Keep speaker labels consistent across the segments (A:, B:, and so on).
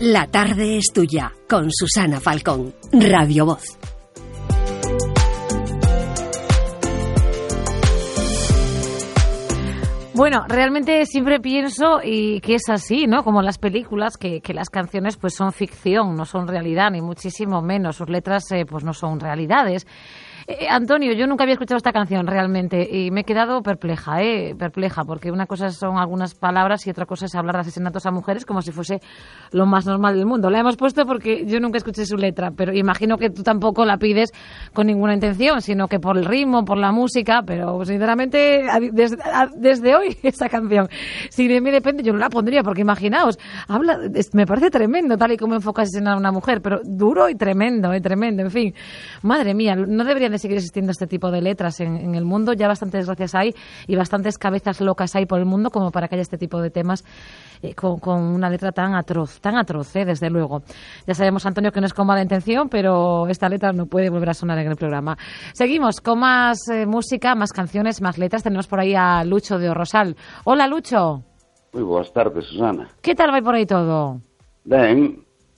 A: La tarde es tuya, con Susana Falcón, Radio Voz.
B: Bueno, realmente siempre pienso y que es así, ¿no? Como las películas, que las canciones pues son ficción, no son realidad, ni muchísimo menos. Sus letras pues no son realidades. Antonio, yo nunca había escuchado esta canción realmente y me he quedado perpleja, porque una cosa son algunas palabras y otra cosa es hablar de asesinatos a mujeres como si fuese lo más normal del mundo. La hemos puesto porque yo nunca escuché su letra, pero imagino que tú tampoco la pides con ninguna intención, sino que por el ritmo, por la música, pero sinceramente desde hoy esta canción, si de mí depende, yo no la pondría porque imaginaos, me parece tremendo tal y como enfoca asesinar a una mujer, pero duro y tremendo, en fin, madre mía, no deberían de seguir existiendo este tipo de letras en el mundo. Ya bastantes desgracias hay y bastantes cabezas locas hay por el mundo como para que haya este tipo de temas con una letra tan atroz, desde luego. Ya sabemos, Antonio, que no es con mala intención, pero esta letra no puede volver a sonar en el programa. Seguimos con más música, más canciones, más letras. Tenemos por ahí a Lucho de Rosal. Hola, Lucho.
C: Moi boas tardes, Susana.
B: Que tal vai por aí todo?
C: Ben,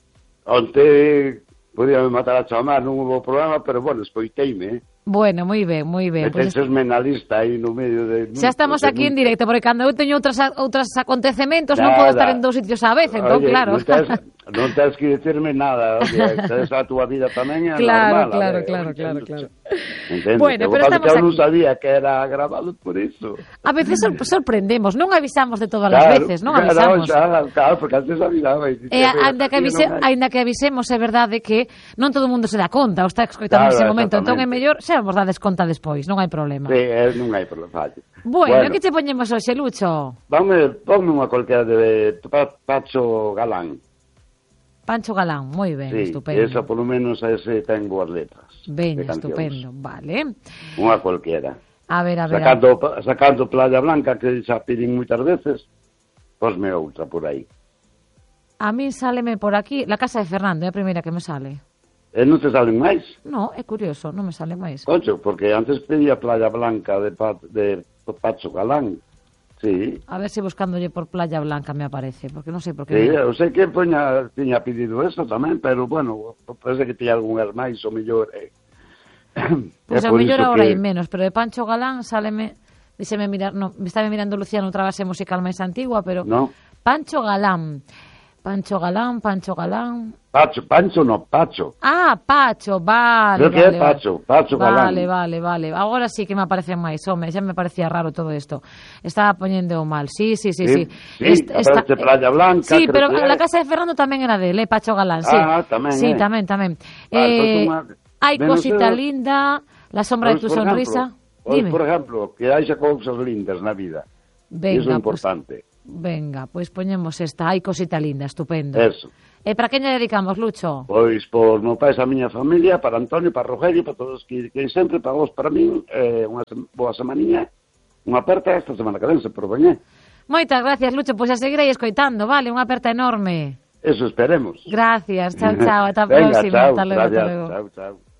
C: onte podíame matar a chamar, non hubo programa, pero bueno, escoiteime,
B: Bueno, moi ben.
C: Metésesme na lista aí no medio de...
B: Xa estamos aquí en directo, porque cando eu teño outros acontecementos non podo estar en dous sitios á vez, entón,
C: oye,
B: claro.
C: Non tens que dicirme nada, oye, esa túa vida tamén é
B: claro,
C: normal.
B: Claro.
C: Entendo,
B: Bueno, pero estamos
C: que eu non
B: aquí.
C: sabía que era grabado por iso.
B: A veces sorprendemos, non avisamos de todas as veces, non avisamos.
C: Claro, porque antes avisaba.
B: Ainda que avisemos, é verdade que non todo o mundo se dá conta, ou está escoitando nese momento, entón é mellor xa vos dades conta despois, non hai problema.
C: Sí, non hai problema.
B: Bueno, que te poñemos hoxe, Lucho?
C: Ponme unha cualquiera de Pacho Galán.
B: Pancho Galán, moi ben,
C: Sí,
B: estupendo.
C: esa por lo menos ese ten boas letras.
B: Ben, estupendo, vale.
C: Unha cualquiera.
B: A ver.
C: Sacando Playa Blanca, que xa piden moitas veces, posme outra por aí.
B: A mí sáleme por aquí, La Casa de Fernando, é a primeira que me sale.
C: E non te salen máis?
B: No, é curioso, non me sale máis.
C: Concho, porque antes pedía Playa Blanca de Pacho Galán. Sí.
B: A ver se buscándolle por Playa Blanca me aparece, porque non sei por que.
C: Sí, eu sei que tiña pedido eso tamén, pero bueno, parece que tiña algún máis o mellor.
B: Pois a mellor agora hai menos, pero de Pancho Galán sáleme, díxeme mirar, no, me estaba mirando Luciano outra base musical máis antigua, pero
C: no.
B: Pancho Galán.
C: Pacho.
B: Ah, Pacho, vale.
C: Creo que é Pacho Galán.
B: Vale. Agora sí que me aparecen máis, home, xa me parecía raro todo isto. Estaba poñendo mal. Sí.
C: Sí, aparece Playa Blanca.
B: Sí, pero La Casa de Fernando tamén era dele, Pacho Galán, sí.
C: Ah, tamén.
B: Sí, tamén. Hai cosita linda, La sombra de tu sonrisa. Dime.
C: Por ejemplo, que haixa cousas lindas na vida.
B: Venga,
C: iso é importante.
B: Venga, pois poñemos esta. Hai cosita linda, estupendo.
C: Eso.
B: E para quen lle dedicamos, Lucho?
C: Pois por meu pai, a miña familia, para Antonio, para Rogelio, para todos que sempre, para vos, para min, unha boa semaninha, unha aperta esta semana que ven, se proveñe.
B: Moitas gracias, Lucho, pois a seguir aí escoitando, vale, unha aperta enorme.
C: Eso esperemos.
B: Gracias, chao, ata a
C: Venga,
B: próxima,
C: chao,
B: hasta logo,
C: gracias,
B: hasta logo.
C: Chao.